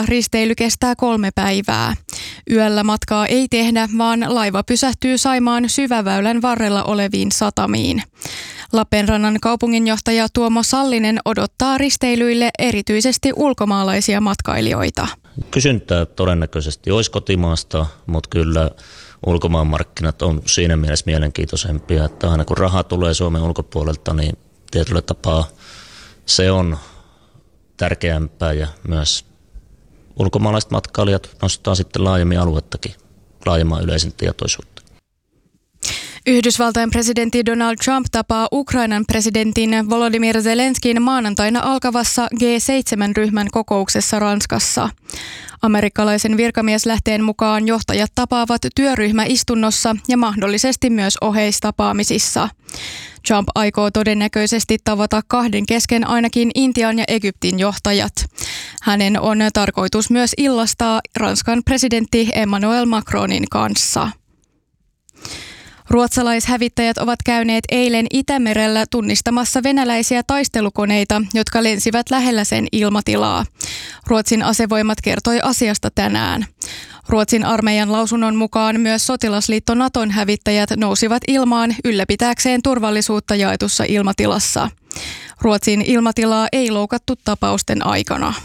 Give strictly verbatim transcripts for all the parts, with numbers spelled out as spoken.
ja risteily kestää kolme päivää. Yöllä matkaa ei tehdä, vaan laiva pysähtyy Saimaan syväväylän varrella oleviin satamiin. Lappeenrannan kaupunginjohtaja Tuomo Sallinen odottaa risteilyille erityisesti ulkomaalaisia matkailijoita. Kysyntää todennäköisesti olisi kotimaasta, mutta kyllä ulkomaanmarkkinat on siinä mielessä mielenkiintoisempia, että aina kun raha tulee Suomen ulkopuolelta, niin tietyllä tapaa se on tärkeämpää ja myös ulkomaalaiset matkailijat nostaa sitten laajemmin aluettakin, laajemman yleisen tietoisuutta. Yhdysvaltain presidentti Donald Trump tapaa Ukrainan presidentin Volodymyr Zelenskin maanantaina alkavassa G seitsemän -ryhmän kokouksessa Ranskassa. Amerikkalaisen virkamieslähteen mukaan johtajat tapaavat työryhmäistunnossa ja mahdollisesti myös oheistapaamisissa. Trump aikoo todennäköisesti tavata kahden kesken ainakin Intian ja Egyptin johtajat. Hänen on tarkoitus myös illastaa Ranskan presidentti Emmanuel Macronin kanssa. Ruotsalaishävittäjät ovat käyneet eilen Itämerellä tunnistamassa venäläisiä taistelukoneita, jotka lensivät lähellä sen ilmatilaa. Ruotsin asevoimat kertoi asiasta tänään. Ruotsin armeijan lausunnon mukaan myös sotilasliitto Naton hävittäjät nousivat ilmaan ylläpitääkseen turvallisuutta jaetussa ilmatilassa. Ruotsin ilmatilaa ei loukattu tapausten aikana.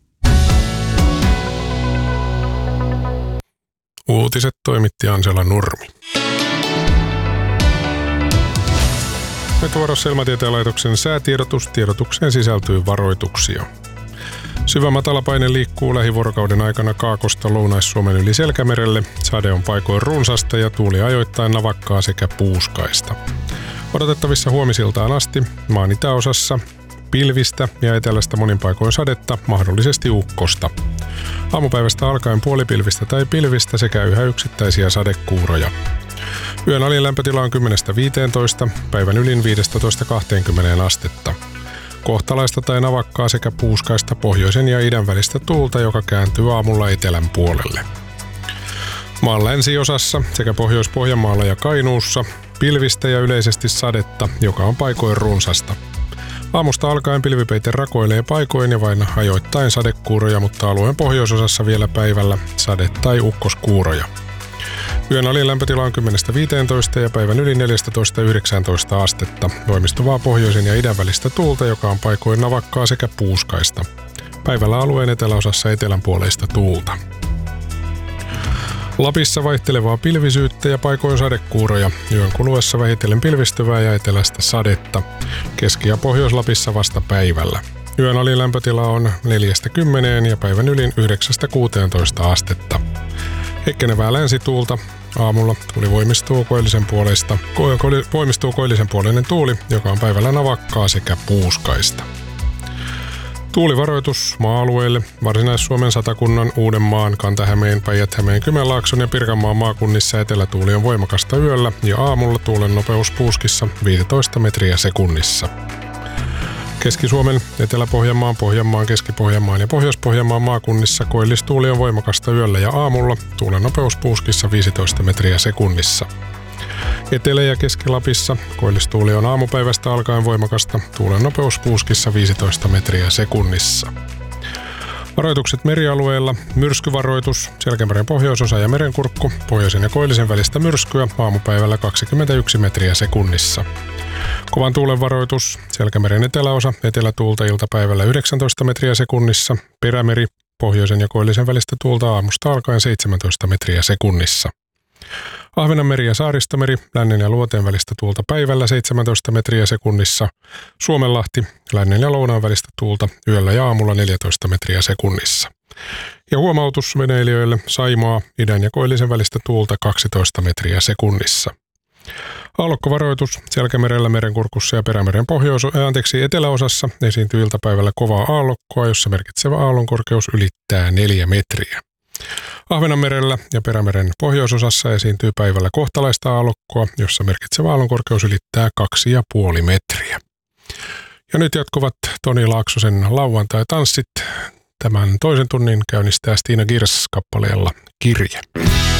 Uutiset toimitti Ansela Nurmi. Metsävarossa Ilmatieteen laitoksen säätiedotus. Tiedotukseen sisältyy varoituksia. Syvä matalapaine liikkuu lähivuorokauden aikana Kaakosta Lounais-Suomen yli Selkämerelle. Sade on paikoin runsasta ja tuuli ajoittain navakkaa sekä puuskaista. Odotettavissa huomisiltaan asti maan itäosassa pilvistä ja etelästä monin paikoin sadetta, mahdollisesti ukkosta. Aamupäivästä alkaen puolipilvistä tai pilvistä sekä yhä yksittäisiä sadekuuroja. Yön alin lämpötila on kymmenestä viiteentoista, päivän ylin viidestätoista kahteenkymmeneen astetta. Kohtalaista tai navakkaa sekä puuskaista pohjoisen ja idän välistä tuulta, joka kääntyy aamulla etelän puolelle. Maan länsiosassa sekä Pohjois-Pohjanmaalla ja Kainuussa pilvistä ja yleisesti sadetta, joka on paikoin runsasta. Aamusta alkaen pilvipeite rakoilee paikoin ja vain ajoittain sadekuuroja, mutta alueen pohjoisosassa vielä päivällä sade- tai ukkoskuuroja. Yön alin lämpötila on kymmenestä viiteentoista ja päivän yli neljästätoista yhdeksääntoista astetta. Voimistuvaa pohjoisen ja idän välistä tuulta, joka on paikoin navakkaa sekä puuskaista. Päivällä alueen eteläosassa etelänpuoleista tuulta. Lapissa vaihtelevaa pilvisyyttä ja paikoin sadekuuroja. Yön kuluessa vähitellen pilvistyvää ja etelästä sadetta. Keski- ja Pohjois-Lapissa vasta päivällä. Yön alin lämpötila on neljästä kymmeneen ja päivän ylin yhdeksästä kuuteentoista astetta. Heikkenevää länsituulta. Aamulla tuuli voimistuu koillisen puolesta, ko, ko, voimistuu koillisen puoleinen tuuli, joka on päivällä navakkaa sekä puuskaista. Tuulivaroitus maa-alueille Varsinais-Suomen, Satakunnan, Uudenmaan, Kanta-Hämeen, Päijät-Hämeen, Kymenlaakson ja Pirkanmaan maakunnissa etelätuuli on voimakasta yöllä ja aamulla tuulen nopeus puuskissa viisitoista metriä sekunnissa. Keski-Suomen, Etelä-Pohjanmaan, Pohjanmaan, Keski-Pohjanmaan ja Pohjois-Pohjanmaan maakunnissa koillistuuli on voimakasta yöllä ja aamulla, tuulen nopeus puuskissa viisitoista metriä sekunnissa. Etelä- ja Keski-Lapissa koillistuuli on aamupäivästä alkaen voimakasta, tuulen nopeus puuskissa viisitoista metriä sekunnissa. Varoitukset merialueilla, myrskyvaroitus, Selkämeren pohjoisosa ja merenkurkku, pohjoisen ja koillisen välistä myrskyä, aamupäivällä kaksikymmentäyksi metriä sekunnissa. Kovan tuulen varoitus, Selkämeren eteläosa, etelätuulta iltapäivällä yhdeksäntoista metriä sekunnissa, Perämeri, pohjoisen ja koillisen välistä tuulta aamusta alkaen seitsemäntoista metriä sekunnissa. Ahvenanmeri ja Saaristomeri, lännen ja luoteen välistä tuulta päivällä seitsemäntoista metriä sekunnissa, Suomenlahti, lännen ja lounaan välistä tuulta yöllä ja aamulla neljätoista metriä sekunnissa. Ja huomautus veneilijöille, Saimaa, idän ja koillisen välistä tuulta kaksitoista metriä sekunnissa. Aallokkovaroitus, Selkämerellä, Merenkurkussa ja Perämeren pohjois- äh, anteeksi, eteläosassa esiintyy iltapäivällä kovaa aallokkoa, jossa merkitsevä aallonkorkeus ylittää neljä metriä. Ahvenanmerellä ja Perämeren pohjoisosassa esiintyy päivällä kohtalaista aallokkoa, jossa merkitsevä aallonkorkeus ylittää kaksi ja puoli metriä. Ja nyt jatkuvat Toni Laaksosen lauantai-tanssit. Tämän toisen tunnin käynnistää Stina Girs kappaleella Kirje.